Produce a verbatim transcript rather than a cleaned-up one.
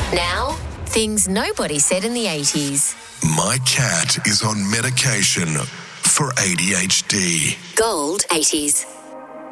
Now, things nobody said in the eighties. My cat is on medication for A D H D. Gold eighties.